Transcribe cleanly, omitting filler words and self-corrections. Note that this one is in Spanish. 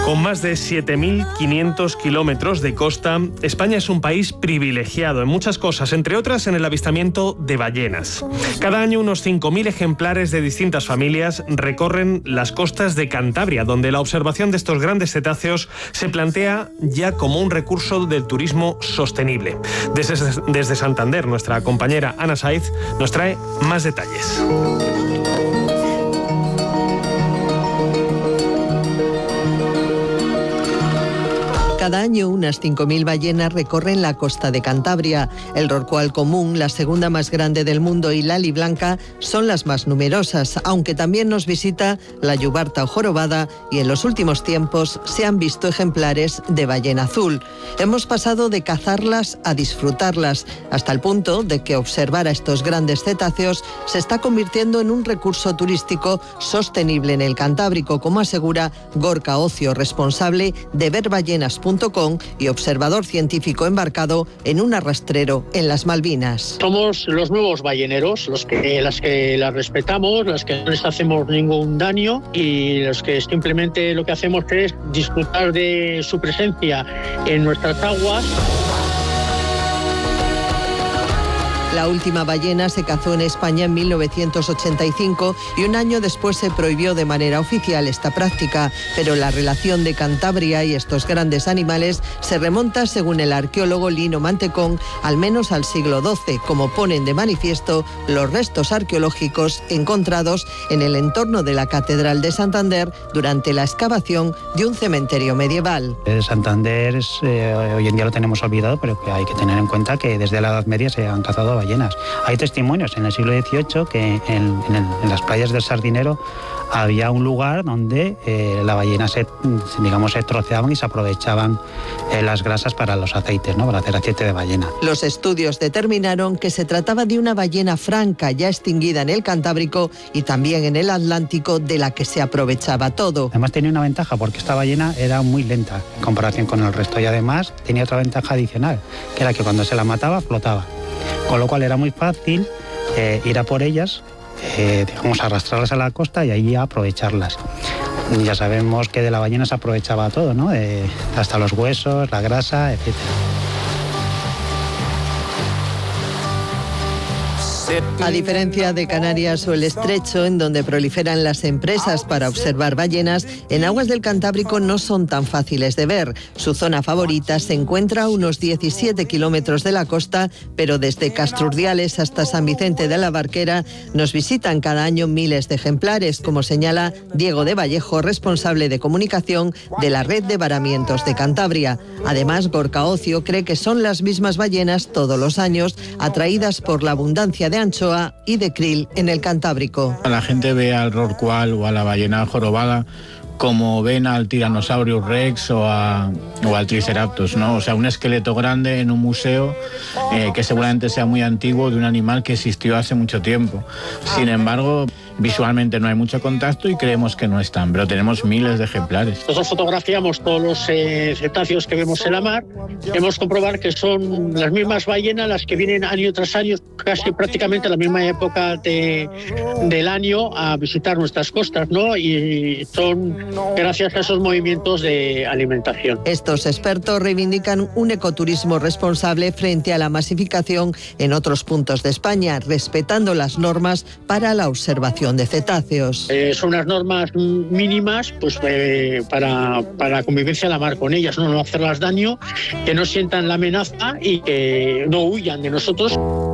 Con más de 7.500 kilómetros de costa, España es un país privilegiado en muchas cosas, entre otras en el avistamiento de ballenas. Cada año unos 5.000 ejemplares de distintas familias recorren las costas de Cantabria, donde la observación de estos grandes cetáceos se plantea ya como un recurso del turismo sostenible. Desde Santander, nuestra compañera Ana Saiz nos trae más detalles. Cada año unas 5.000 ballenas recorren la costa de Cantabria. El rorcual común, la segunda más grande del mundo, y la aliblanca son las más numerosas, aunque también nos visita la yubarta o jorobada, y en los últimos tiempos se han visto ejemplares de ballena azul. Hemos pasado de cazarlas a disfrutarlas, hasta el punto de que observar a estos grandes cetáceos se está convirtiendo en un recurso turístico sostenible en el Cantábrico, como asegura Gorka Ocio, responsable de verballenas.com y observador científico embarcado en un arrastrero en las Malvinas. Somos los nuevos balleneros, las que las respetamos, las que no les hacemos ningún daño y los que simplemente lo que hacemos es disfrutar de su presencia en nuestras aguas. La última ballena se cazó en España en 1985 y un año después se prohibió de manera oficial esta práctica, pero la relación de Cantabria y estos grandes animales se remonta, según el arqueólogo Lino Mantecón, al menos al siglo XII, como ponen de manifiesto los restos arqueológicos encontrados en el entorno de la Catedral de Santander durante la excavación de un cementerio medieval. Santander hoy en día lo tenemos olvidado, pero que hay que tener en cuenta que desde la Edad Media se han cazado ballenas. Hay testimonios en el siglo XVIII que en las playas del Sardinero había un lugar donde la ballena se troceaban y se aprovechaban las grasas para los aceites, ¿no? Para hacer aceite de ballena. Los estudios determinaron que se trataba de una ballena franca ya extinguida en el Cantábrico y también en el Atlántico, de la que se aprovechaba todo. Además tenía una ventaja, porque esta ballena era muy lenta en comparación con el resto, y además tenía otra ventaja adicional, que era que cuando se la mataba flotaba. Con lo cual era muy fácil ir a por ellas, arrastrarlas a la costa y ahí aprovecharlas. Ya sabemos que de la ballena se aprovechaba todo, ¿no? Hasta los huesos, la grasa, etc. A diferencia de Canarias o el Estrecho, en donde proliferan las empresas para observar ballenas, en aguas del Cantábrico no son tan fáciles de ver. Su zona favorita se encuentra a unos 17 kilómetros de la costa, pero desde Castrurdiales hasta San Vicente de la Barquera nos visitan cada año miles de ejemplares, como señala Diego de Vallejo, responsable de comunicación de la Red de Varamientos de Cantabria. Además, Gorka Ocio cree que son las mismas ballenas todos los años, atraídas por la abundancia de anchoa y de krill en el Cantábrico. La gente ve al rorcual o a la ballena jorobada como ven al Tyrannosaurus Rex o al Triceratops, ¿no? O sea, un esqueleto grande en un museo que seguramente sea muy antiguo, de un animal que existió hace mucho tiempo. Sin embargo, visualmente no hay mucho contacto y creemos que no están, pero tenemos miles de ejemplares. Nosotros fotografiamos todos los cetáceos que vemos en la mar. Hemos comprobar que son las mismas ballenas las que vienen año tras año, casi prácticamente a la misma época del año, a visitar nuestras costas, ¿no? Y son gracias a esos movimientos de alimentación. Estos expertos reivindican un ecoturismo responsable frente a la masificación en otros puntos de España, respetando las normas para la observación de cetáceos. Son unas normas mínimas para la convivencia en la mar con ellas, no hacerlas daño, que no sientan la amenaza y que no huyan de nosotros.